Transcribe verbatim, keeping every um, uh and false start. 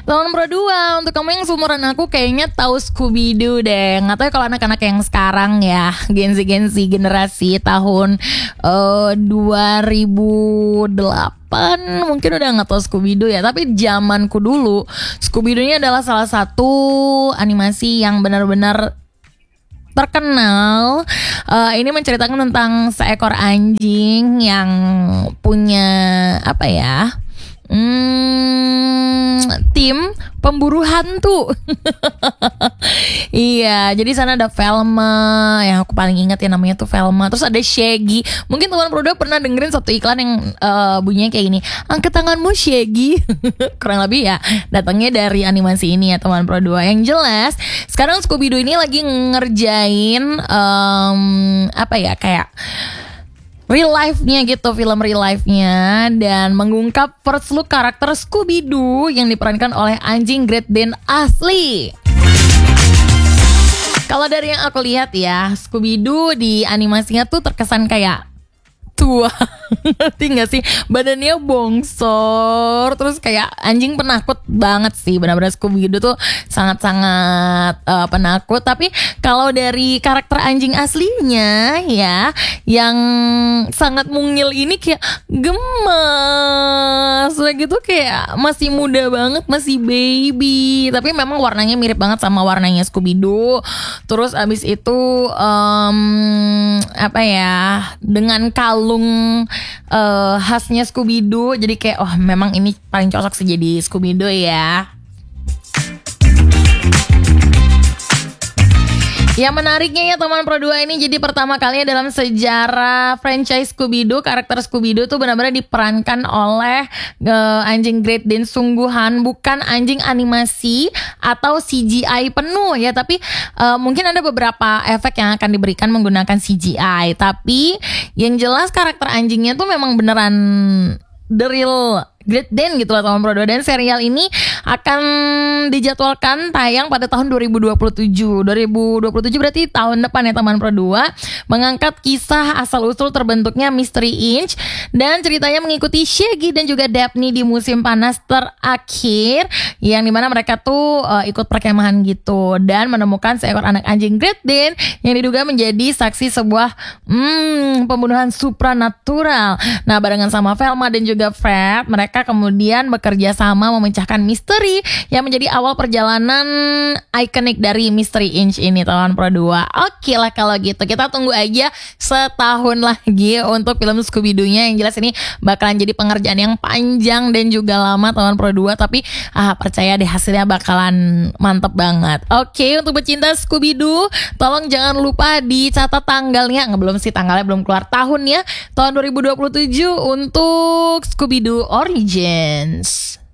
Tahun Pro dua, untuk kamu yang seumuran aku kayaknya tahu Scooby-Doo deh. Nggak tahu ya kalau anak-anak yang sekarang ya, Gen Z Gen Z generasi tahun uh, dua ribu delapan mungkin udah nggak tahu Scooby-Doo ya. Tapi zamanku dulu Scooby-Doo ini adalah salah satu animasi yang benar-benar terkenal. Uh, ini menceritakan tentang seekor anjing yang punya apa ya? Hmm, tim pemburu hantu. Iya, jadi sana ada Velma, yang aku paling ingat ya namanya tuh Velma. Terus ada Shaggy. Mungkin teman Pro dua pernah dengerin satu iklan yang uh, bunyinya kayak gini, angkat tanganmu Shaggy. Kurang lebih ya datangnya dari animasi ini ya teman Pro dua. Yang jelas sekarang Scooby-Doo ini lagi ngerjain um, apa ya kayak real life-nya gitu, film real life-nya, dan mengungkap first look karakter Scooby-Doo yang diperankan oleh anjing Great Dane asli. Kalau dari yang aku lihat ya, Scooby-Doo di animasinya tuh terkesan kayak tua. Ngerti gak sih? Badannya bongsor, terus kayak anjing penakut banget sih. Benar-benar Scooby-Doo tuh sangat-sangat uh, penakut. Tapi kalau dari karakter anjing aslinya ya, yang sangat mungil ini kayak gemes, udah gitu kayak masih muda banget, masih baby. Tapi memang warnanya mirip banget sama warnanya Scooby-Doo. Terus abis itu um, apa ya, dengan kalung uh, khasnya Scooby-Doo. Jadi kayak oh memang ini paling cocok sih jadi Scooby-Doo ya. Yang menariknya ya teman Pro dua, ini jadi pertama kalinya dalam sejarah franchise Scooby-Doo, karakter Scooby-Doo tuh benar-benar diperankan oleh uh, anjing Great Dane sungguhan, bukan anjing animasi atau C G I penuh ya. Tapi uh, mungkin ada beberapa efek yang akan diberikan menggunakan C G I. Tapi yang jelas karakter anjingnya tuh memang beneran the real Great Dane gitu lah teman Pro dua. Dan serial ini akan dijadwalkan tayang pada tahun dua ribu dua puluh tujuh. dua ribu dua puluh tujuh berarti tahun depan ya teman Pro dua. Mengangkat kisah asal-usul terbentuknya Mystery Inch, dan ceritanya mengikuti Shaggy dan juga Daphne di musim panas terakhir, yang dimana mereka tuh uh, ikut perkemahan gitu dan menemukan seekor anak anjing Great Dane yang diduga menjadi saksi sebuah hmm, pembunuhan supranatural. Nah, barengan sama Velma dan juga Fred, mereka kemudian bekerja sama memecahkan misteri yang menjadi awal perjalanan ikonik dari Mystery Inch ini teman Pro dua. Oke lah kalau gitu, kita tunggu aja setahun lagi untuk film Scooby-Doo-nya. Yang jelas ini bakalan jadi pengerjaan yang panjang dan juga lama teman Pro dua, tapi ah percaya deh hasilnya bakalan mantep banget. Oke, untuk pecinta Scooby-Doo, tolong jangan lupa dicatat tanggalnya. Nggak, belum sih, tanggalnya belum keluar, tahunnya tahun dua ribu dua puluh tujuh untuk Scooby-Doo Origins.